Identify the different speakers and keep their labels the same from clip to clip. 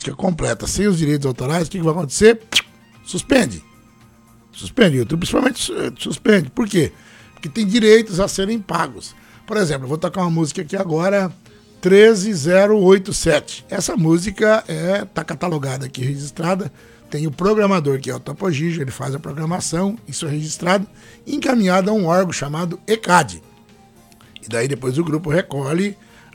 Speaker 1: música completa sem os direitos autorais, o que vai acontecer? Suspende. Suspende. O YouTube principalmente suspende. Por quê? Porque tem direitos a serem pagos. Por exemplo, eu vou tocar uma música aqui agora, 13087. Essa música está catalogada aqui, registrada. Tem o programador, que é o Topo Gigio, ele faz a programação, isso é registrado, e encaminhado a um órgão chamado ECAD. E daí depois o grupo recolhe,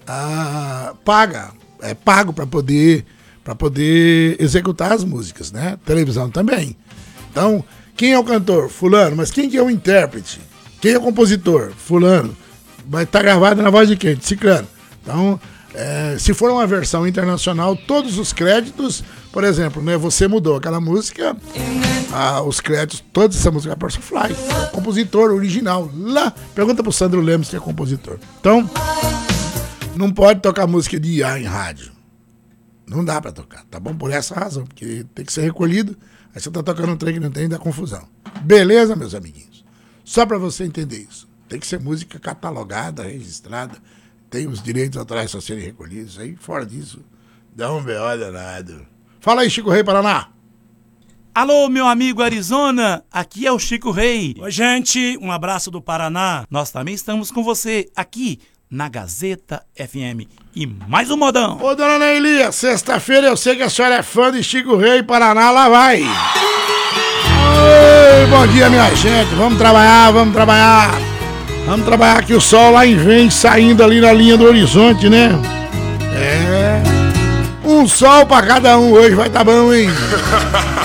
Speaker 1: é pago para poder executar as músicas, né? Televisão também. Então, quem é o cantor? Fulano. Mas quem que é o intérprete? Quem é o compositor? Fulano. Vai estar gravado na voz de quem? De Ciclano. Então, se for uma versão internacional, todos os créditos, por exemplo, né, você mudou aquela música, os créditos, toda essa música é para Fly, compositor original, lá, pergunta pro Sandro Lemos, que é compositor. Então, não pode tocar música de IA em rádio, não dá para tocar, tá bom? Por essa razão, porque tem que ser recolhido, aí você tá tocando um trem que não tem, dá confusão. Beleza, meus amiguinhos? Só para você entender isso, tem que ser música catalogada, registrada, tem os direitos autorais a serem recolhidos, aí fora disso, dá um B.O. danado. Fala aí, Chico Rei, Paraná.
Speaker 2: Alô, meu amigo Arizona, aqui é o Chico Rei.
Speaker 3: Oi, gente, um abraço do Paraná.
Speaker 2: Nós também estamos com você aqui na Gazeta FM. E mais um modão.
Speaker 1: Ô, dona Neili, sexta-feira eu sei que a senhora é fã de Chico Rei, Paraná, lá vai. Oi, bom dia, minha gente, vamos trabalhar. Vamos trabalhar que o sol lá vem saindo ali na linha do horizonte, né? Um sol pra cada um hoje, vai tá bom, hein?